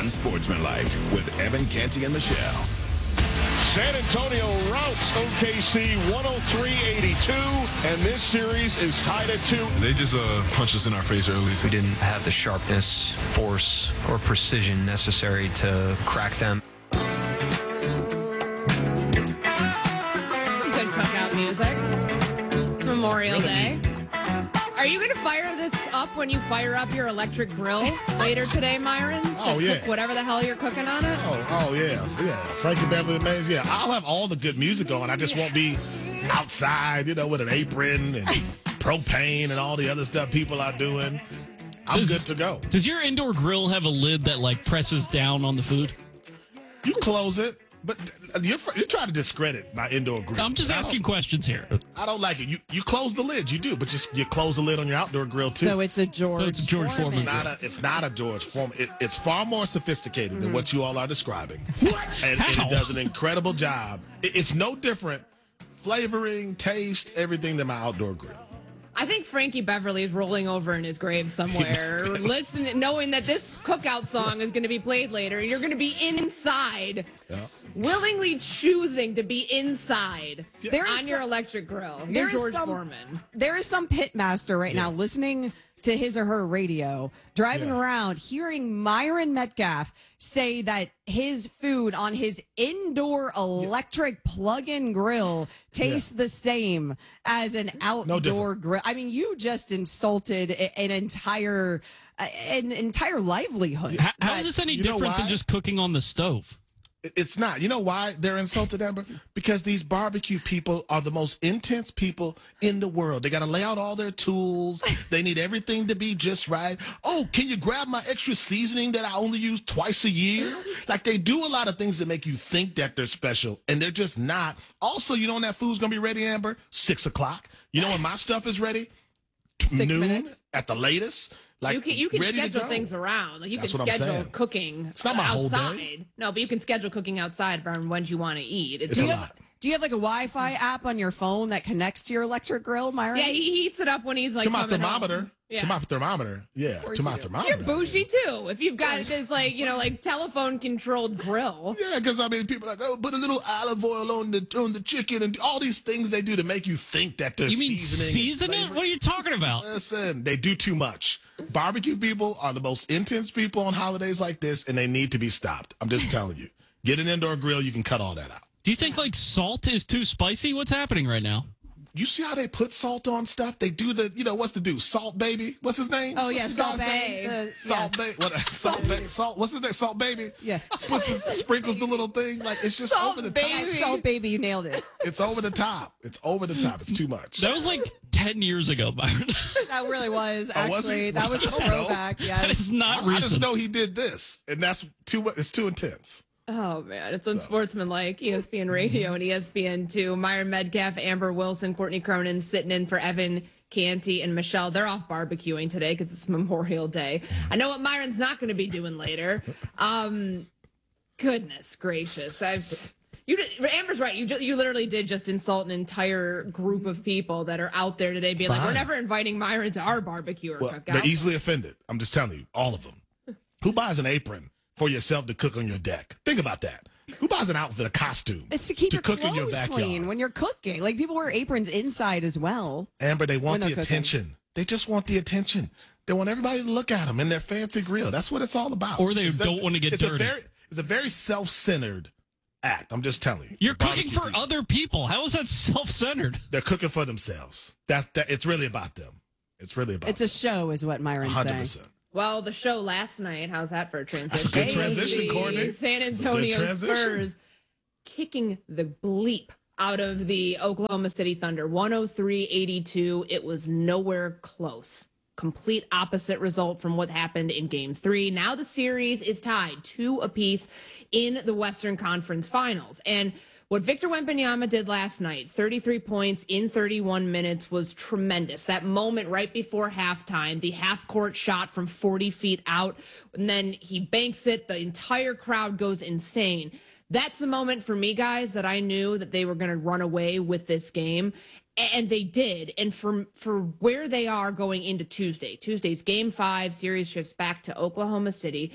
Unsportsmanlike with Evan Canty and Michelle. San Antonio routs OKC 103-82, and this series is tied at 2. They just punched us in our face early. We didn't have the sharpness, force, or precision necessary to crack them. Some good cookout music. It's Memorial Day. Are you going to fire this up when you fire up your electric grill later today, Myron? Oh, yeah. Cook whatever the hell you're cooking on it? Oh, yeah. Frankie Beverly Mays, yeah. I'll have all the good music on. I just won't be outside, with an apron and propane and all the other stuff people are doing. I'm good to go. Does your indoor grill have a lid that, presses down on the food? You can close it, but you're trying to discredit my indoor grill. I'm just asking questions here. I don't like it. You close the lid, you do, but you close the lid on your outdoor grill, too. So it's a George Foreman. It's not a George Foreman. It's far more sophisticated than what you all are describing. And it does an incredible job. It's no different flavoring, taste, everything than my outdoor grill. I think Frankie Beverly is rolling over in his grave somewhere, listening, knowing that this cookout song is going to be played later. You're going to be inside, willingly choosing to be inside on your electric grill. You're George Foreman. There is some pitmaster right now listening to his or her radio, driving around, hearing Myron Metcalf say that his food on his indoor electric plug-in grill tastes the same as an outdoor grill. I mean, you just insulted an entire livelihood. How is this any different than just cooking on the stove? It's not. You know why they're insulted, Amber? Because these barbecue people are the most intense people in the world. They got to lay out all their tools. They need everything to be just right. Oh, can you grab my extra seasoning that I only use twice a year? Like, they do a lot of things that make you think that they're special, and they're just not. Also, you know when that food's going to be ready, Amber? 6 o'clock. You know when my stuff is ready? 6 noon minutes. At the latest. Like, you can schedule things around. Like, you can schedule cooking outside. No, but you can schedule cooking outside from when you want to eat. It's a lot. Do you have like a Wi-Fi app on your phone that connects to your electric grill, Myron? Yeah, he heats it up when he's like to my thermometer. Home. Yeah. To my thermometer. Yeah, to my thermometer. You're bougie too. If you've got this like telephone controlled grill. Yeah, because people are like, put a little olive oil on the chicken and all these things they do to make you think that they're seasoning. You mean season it? What are you talking about? Listen, they do too much. Barbecue people are the most intense people on holidays like this, and they need to be stopped. I'm just telling you. Get an indoor grill, you can cut all that out. Do you think salt is too spicy? What's happening right now? You see how they put salt on stuff? They do what's the dude? Salt Baby? What's his name? Oh, yeah, Salt Bae. Salt Baby. What's his name? Salt Baby? Yeah. Sprinkles the little thing. Like, it's just over the top. Salt Baby, you nailed it. It's over the top. It's too much. That was 10 years ago, Byron. That really was, actually. Was that was a throwback, yes. That is not recent. I just know he did this, and that's it's too intense. Oh, man. It's unsportsmanlike. ESPN Radio and ESPN2. Myron Metcalf, Amber Wilson, Courtney Cronin sitting in for Evan Canty and Michelle. They're off barbecuing today because it's Memorial Day. I know what Myron's not going to be doing later. Goodness gracious. Amber's right. You literally did just insult an entire group of people that are out there today being like, we're never inviting Myron to our barbecue or cookout. They're easily offended. I'm just telling you, all of them. Who buys an apron for yourself to cook on your deck? Think about that. Who buys an outfit, a costume? It's to keep your cook clothes in your backyard clean when you're cooking. Like, people wear aprons inside as well. Amber, they want the cooking. attention. They just want the attention. They want everybody to look at them in their fancy grill. That's what it's all about. Or they don't want to get dirty. It's a very self-centered act. I'm just telling you. You're cooking for other people. How is that self-centered? They're cooking for themselves. That it's really about them. It's really about It's a show, is what Myron's 100%. saying. Well, the show last night, how's that for a transition? That's a good transition, Courtney. San Antonio Spurs kicking the bleep out of the Oklahoma City Thunder. 103-82. It was nowhere close. Complete opposite result from what happened in Game 3. Now the series is tied 2 apiece in the Western Conference Finals. And what Victor Wembanyama did last night, 33 points in 31 minutes, was tremendous. That moment right before halftime, the half-court shot from 40 feet out, and then he banks it. The entire crowd goes insane. That's the moment for me, guys, that I knew that they were going to run away with this game. And they did. And for where they are going into Tuesday, Tuesday's Game 5, series shifts back to Oklahoma City.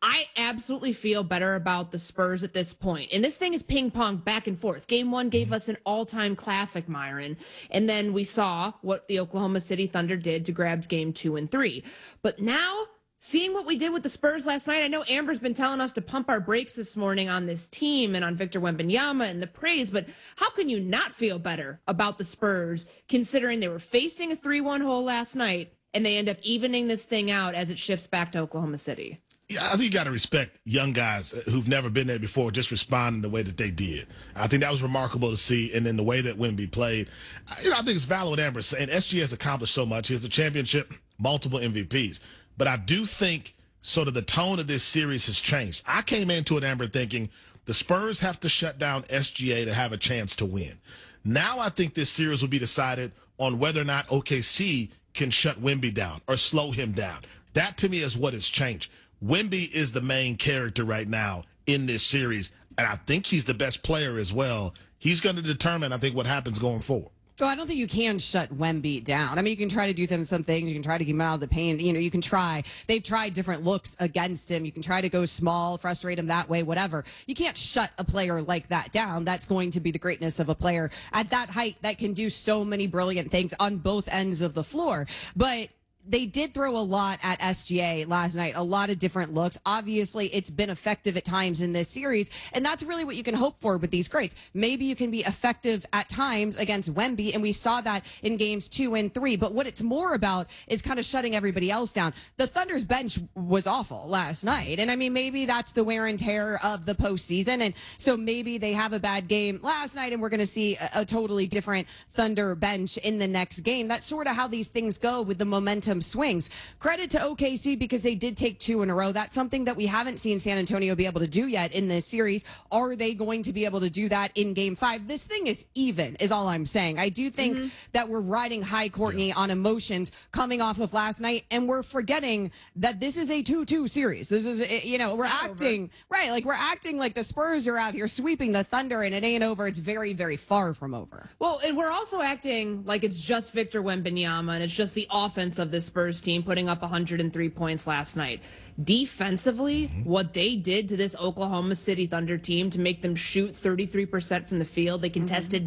I absolutely feel better about the Spurs at this point. And this thing is ping pong back and forth. Game 1 gave us an all-time classic, Myron. And then we saw what the Oklahoma City Thunder did to grab game 2 and 3. But now, seeing what we did with the Spurs last night, I know Amber's been telling us to pump our brakes this morning on this team and on Victor Wembanyama and the praise, but how can you not feel better about the Spurs considering they were facing a 3-1 hole last night and they end up evening this thing out as it shifts back to Oklahoma City? Yeah, I think you got to respect young guys who've never been there before just responding the way that they did. I think that was remarkable to see. And then the way that Wemby played, I think it's valid what Amber's saying. SG has accomplished so much. He has a championship, multiple MVPs. But I do think sort of the tone of this series has changed. I came into it, Amber, thinking the Spurs have to shut down SGA to have a chance to win. Now I think this series will be decided on whether or not OKC can shut Wemby down or slow him down. That, to me, is what has changed. Wemby is the main character right now in this series, and I think he's the best player as well. He's going to determine, I think, what happens going forward. So I don't think you can shut Wemby down. I mean, you can try to do some things. You can try to get him out of the paint. You know, you can try. They've tried different looks against him. You can try to go small, frustrate him that way, whatever. You can't shut a player like that down. That's going to be the greatness of a player at that height that can do so many brilliant things on both ends of the floor. But they did throw a lot at SGA last night, a lot of different looks. Obviously, it's been effective at times in this series, and that's really what you can hope for with these greats. Maybe you can be effective at times against Wemby, and we saw that in games 2 and 3. But what it's more about is kind of shutting everybody else down. The Thunder's bench was awful last night, and I mean, maybe that's the wear and tear of the postseason, and so maybe they have a bad game last night, and we're going to see a totally different Thunder bench in the next game. That's sort of how these things go with the momentum swings. Credit to OKC because they did take 2 in a row. That's something that we haven't seen San Antonio be able to do yet in this series. Are they going to be able to do that in game 5? This thing is even, is all I'm saying. I do think that we're riding high, Courtney, on emotions coming off of last night, and we're forgetting that this is a 2-2 series. This is, you know, we're acting, right, like we're acting like the Spurs are out here sweeping the Thunder, and it ain't over. It's very, very far from over. Well, and we're also acting like it's just Victor Wembanyama, and it's just the offense of the Spurs team putting up 103 points last night. Defensively, what they did to this Oklahoma City Thunder team to make them shoot 33% from the field, they contested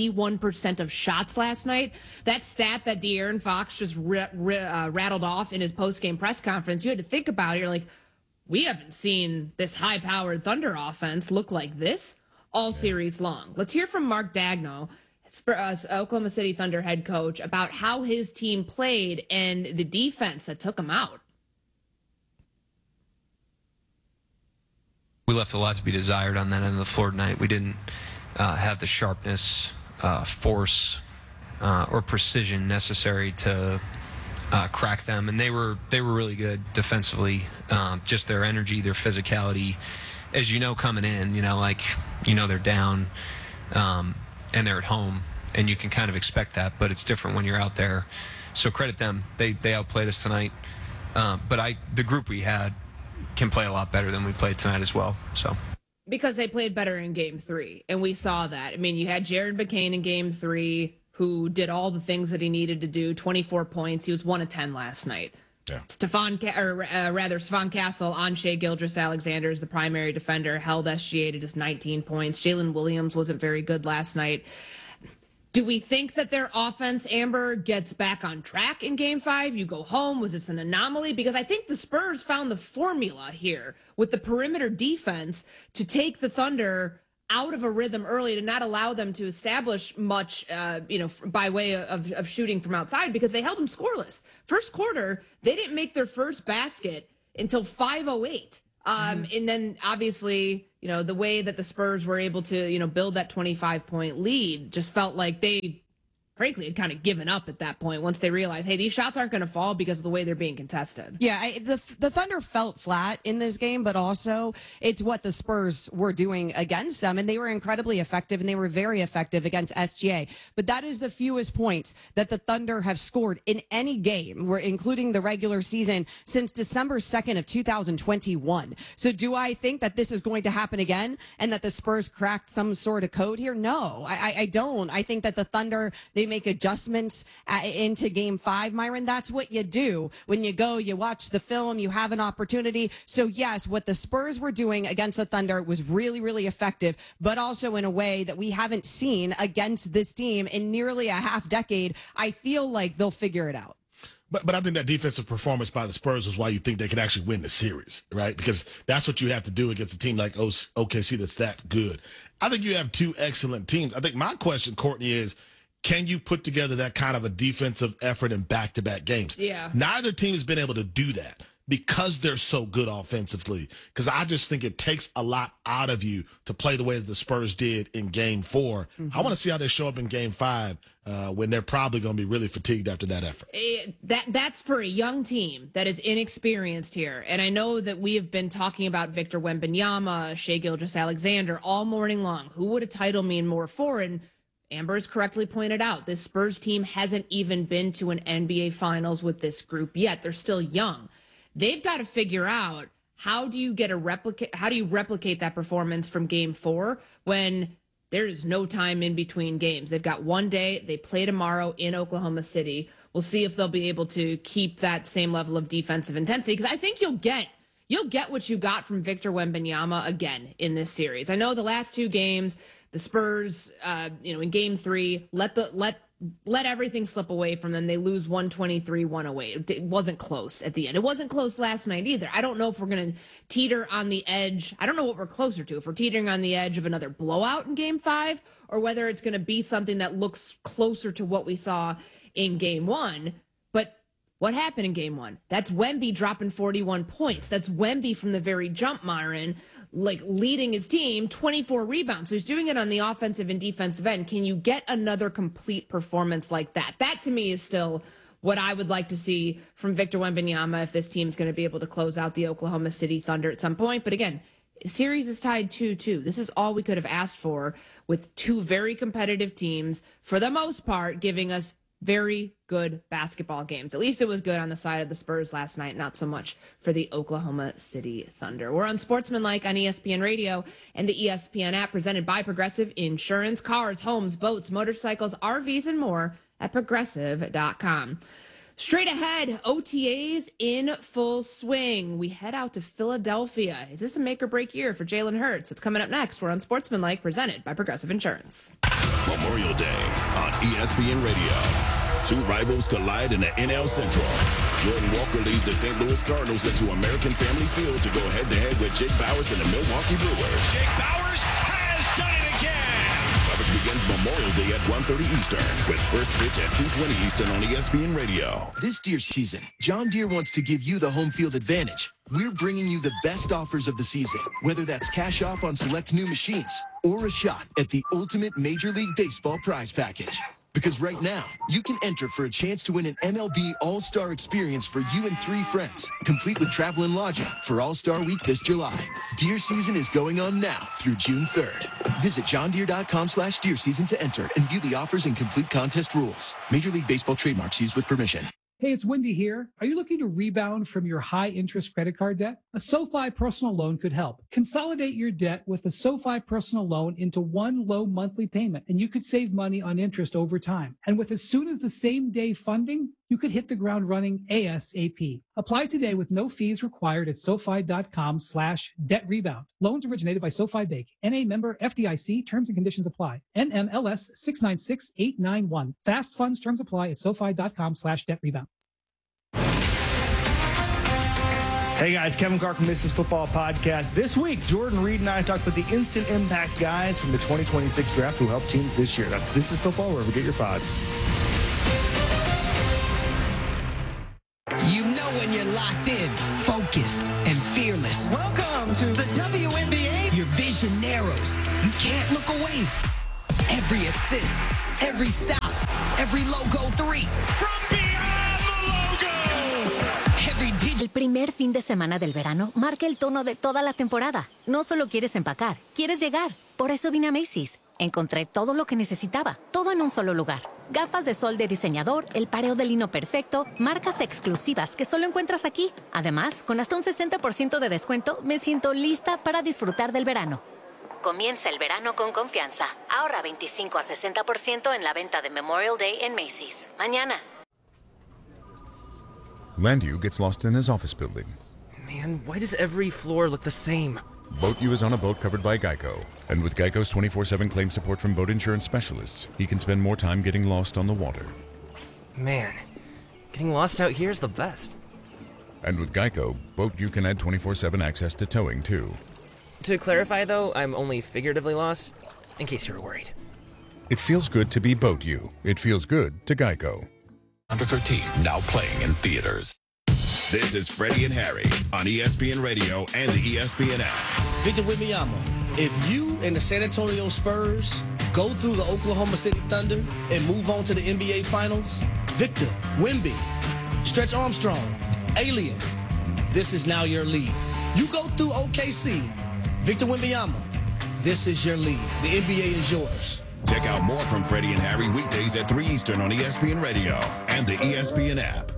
91% of shots last night. That stat that De'Aaron Fox just rattled off in his post-game press conference, you had to think about it. You're like, we haven't seen this high-powered Thunder offense look like this all series long. Let's hear from Mark Daigneault, Oklahoma City Thunder head coach, about how his team played and the defense that took him out. We left a lot to be desired on that end of the floor tonight. We didn't have the sharpness, force, or precision necessary to crack them, and they were really good defensively. Just their energy, their physicality, as you know, coming in, they're down. And they're at home, and you can kind of expect that, but it's different when you're out there. So credit them. They outplayed us tonight. But the group we had can play a lot better than we played tonight as well. So because they played better in game 3, and we saw that. I mean, you had Jared McCain in game 3, who did all the things that he needed to do, 24 points. He was 1 of 10 last night. Yeah. Stephon Castle on Shai Gilgeous-Alexander is the primary defender, held SGA to just 19 points. Jalen Williams wasn't very good last night. Do we think that their offense, Amber, gets back on track in game 5? You go home. Was this an anomaly? Because I think the Spurs found the formula here with the perimeter defense to take the Thunder out of a rhythm early, to not allow them to establish much, by way of shooting from outside, because they held them scoreless. First quarter, they didn't make their first basket until 5:08. And then obviously, the way that the Spurs were able to, build that 25-point lead just felt like they, frankly, had kind of given up at that point once they realized, hey, these shots aren't going to fall because of the way they're being contested. Yeah, the Thunder felt flat in this game, but also it's what the Spurs were doing against them, and they were incredibly effective, and they were very effective against SGA. But that is the fewest points that the Thunder have scored in any game, including the regular season, since December 2nd of 2021. So do I think that this is going to happen again and that the Spurs cracked some sort of code here? No, I don't. I think that the Thunder, they've they make adjustments into game 5, Myron. That's what you do when you go, you watch the film, you have an opportunity. So yes, what the Spurs were doing against the Thunder was really, really effective, but also in a way that we haven't seen against this team in nearly a half decade. I feel like they'll figure it out. But I think that defensive performance by the Spurs is why you think they could actually win the series, right? Because that's what you have to do against a team like OKC that's that good. I think you have two excellent teams. I think my question, Courtney, is can you put together that kind of a defensive effort in back-to-back games? Yeah. Neither team has been able to do that because they're so good offensively. Because I just think it takes a lot out of you to play the way that the Spurs did in Game 4. I want to see how they show up in Game 5 when they're probably going to be really fatigued after that effort. That's for a young team that is inexperienced here. And I know that we have been talking about Victor Wembanyama, Shai Gilgeous-Alexander all morning long. Who would a title mean more for? And Amber's correctly pointed out, this Spurs team hasn't even been to an NBA Finals with this group yet. They're still young. They've got to figure out how do you replicate that performance from Game 4 when there is no time in between games. They've got one day. They play tomorrow in Oklahoma City. We'll see if they'll be able to keep that same level of defensive intensity, because I think you'll get what you got from Victor Wembanyama again in this series. I know the last 2 games, the Spurs, in Game 3, let everything slip away from them. They lose 123-108. It wasn't close at the end. It wasn't close last night either. I don't know if we're going to teeter on the edge. I don't know what we're closer to, if we're teetering on the edge of another blowout in Game 5 or whether it's going to be something that looks closer to what we saw in Game 1. But what happened in Game 1? That's Wemby dropping 41 points. That's Wemby from the very jump, Myron, leading his team, 24 rebounds. So he's doing it on the offensive and defensive end. Can you get another complete performance like that? That, to me, is still what I would like to see from Victor Wembanyama if this team's going to be able to close out the Oklahoma City Thunder at some point. But again, the series is tied 2-2. This is all we could have asked for, with 2 very competitive teams, for the most part, giving us very good basketball games. At least it was good on the side of the Spurs last night, not so much for the Oklahoma City Thunder. We're on Sportsmanlike on ESPN Radio and the ESPN app, presented by Progressive Insurance. Cars, homes, boats, motorcycles, RVs, and more at Progressive.com. Straight ahead, OTAs in full swing. We head out to Philadelphia. Is this a make or break year for Jalen Hurts? It's coming up next. We're on Sportsmanlike, presented by Progressive Insurance. Memorial Day on ESPN Radio. 2 rivals collide in the NL Central. Jordan Walker leads the St. Louis Cardinals into American Family Field to go head-to-head with Jake Bauers and the Milwaukee Brewers. Jake Bauers has done it again. Coverage begins Memorial Day at 1:30 Eastern with first pitch at 2:20 Eastern on ESPN Radio. This Deere season, John Deere wants to give you the home field advantage. We're bringing you the best offers of the season, whether that's cash off on select new machines or a shot at the ultimate Major League Baseball prize package. Because right now, you can enter for a chance to win an MLB All-Star experience for you and 3 friends, complete with travel and lodging for All-Star Week this July. Deer season is going on now through June 3rd. Visit johndeere.com/deer season to enter and view the offers and complete contest rules. Major League Baseball trademarks used with permission. Hey, it's Wendy here. Are you looking to rebound from your high-interest credit card debt? A SoFi personal loan could help. Consolidate your debt with a SoFi personal loan into one low monthly payment, and you could save money on interest over time. And with as soon as the same day funding, you could hit the ground running ASAP. Apply today with no fees required at SoFi.com/debt rebound. Loans originated by SoFi Bank. NA member FDIC. Terms and conditions apply. NMLS 696891. Fast funds terms apply at SoFi.com/debt rebound. Hey guys, Kevin Clark from This Is Football Podcast. This week, Jordan Reed and I talked with the instant impact guys from the 2026 draft who helped teams this year. That's This Is Football, wherever you get your pods. You know when you're locked in, focused, and fearless. Welcome to the WNBA. Your vision narrows. You can't look away. Every assist, every stop, every logo 3. From beyond the logo. Every digit. El primer fin de semana del verano marca el tono de toda la temporada. No solo quieres empacar, quieres llegar. Por eso vine a Macy's. Encontré todo lo que necesitaba, todo en un solo lugar. Gafas de sol de diseñador, el pareo de lino perfecto, marcas exclusivas que solo encuentras aquí. Además, con hasta un 60% de descuento, me siento lista para disfrutar del verano. Comienza el verano con confianza. Ahorra 25 a 60% en la venta de Memorial Day en Macy's. Mañana. Landu gets lost in his office building. Man, why does every floor look the same? Boat U is on a boat covered by Geico. And with Geico's 24/7 claim support from boat insurance specialists, he can spend more time getting lost on the water. Man, getting lost out here is the best. And with Geico, Boat U can add 24/7 access to towing, too. To clarify, though, I'm only figuratively lost, in case you were worried. It feels good to be Boat U. It feels good to Geico. Under 13, now playing in theaters. This is Freddie and Harry on ESPN Radio and the ESPN app. Victor Wembanyama, if you and the San Antonio Spurs go through the Oklahoma City Thunder and move on to the NBA Finals, Victor, Wemby, Stretch Armstrong, Alien, this is now your league. You go through OKC, Victor Wembanyama, this is your league. The NBA is yours. Check out more from Freddie and Harry weekdays at 3 Eastern on ESPN Radio and the ESPN app.